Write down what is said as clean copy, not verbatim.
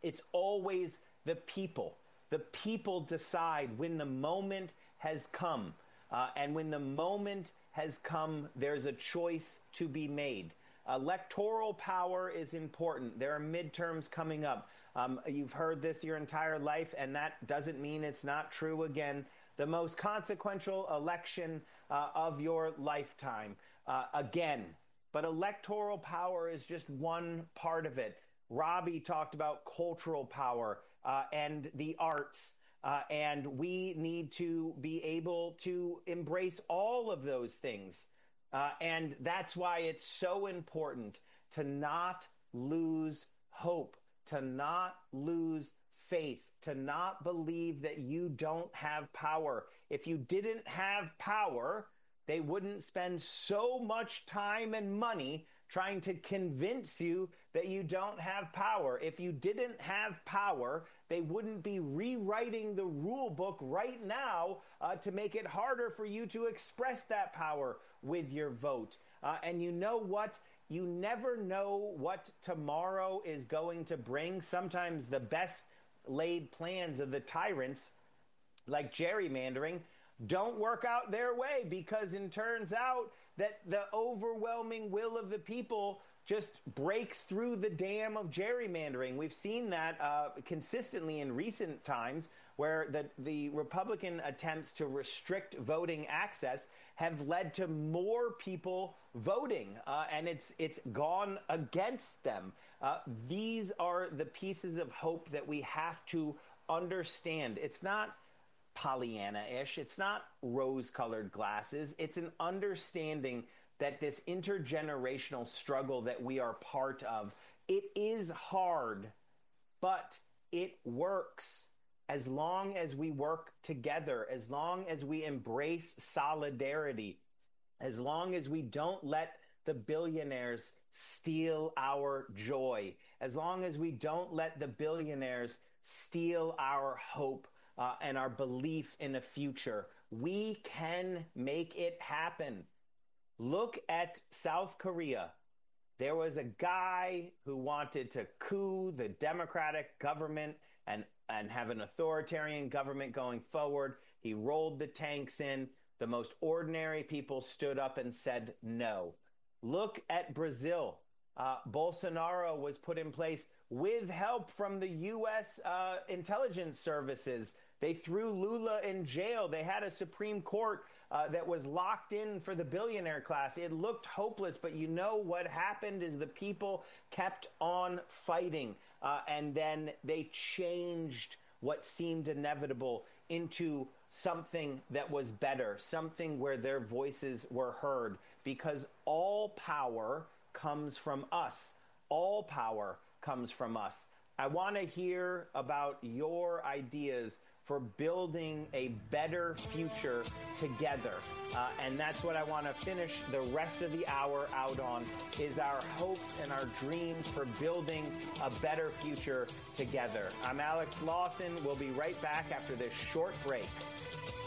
It's always the people. The people decide when the moment has come. And when the moment has come, there's a choice to be made. Electoral power is important. There are midterms coming up. You've heard this your entire life, and that doesn't mean it's not true again. The most consequential election of your lifetime, again. But electoral power is just one part of it. Robbie talked about cultural power and the arts. And we need to be able to embrace all of those things. And that's why it's so important to not lose hope, to not lose faith, to not believe that you don't have power. If you didn't have power, they wouldn't spend so much time and money trying to convince you that you don't have power. If you didn't have power, they wouldn't be rewriting the rule book right now to make it harder for you to express that power with your vote. And you know what? You never know what tomorrow is going to bring. Sometimes the best laid plans of the tyrants, like gerrymandering, don't work out their way, because it turns out that the overwhelming will of the people just breaks through the dam of gerrymandering. We've seen that consistently in recent times, where the Republican attempts to restrict voting access have led to more people voting, and it's gone against them. These are the pieces of hope that we have to understand. It's not Pollyanna-ish. It's not rose-colored glasses. It's an understanding that this intergenerational struggle that we are part of, it is hard, but it works. As long as we work together, as long as we embrace solidarity, as long as we don't let the billionaires steal our joy, as long as we don't let the billionaires steal our hope, and our belief in a future, we can make it happen. Look at South Korea. There was a guy who wanted to coup the democratic government and have an authoritarian government going forward. He rolled the tanks in. The most ordinary people stood up and said no. Look at Brazil. Bolsonaro was put in place with help from the U.S. Intelligence services. They threw Lula in jail. They had a Supreme Court that was locked in for the billionaire class. It looked hopeless, but you know what happened is the people kept on fighting, and then they changed what seemed inevitable into something that was better, something where their voices were heard, because all power comes from us. All power comes from us. I want to hear about your ideas for building a better future together. And that's what I want to finish the rest of the hour out on, is our hopes and our dreams for building a better future together. I'm Alex Lawson. We'll be right back after this short break.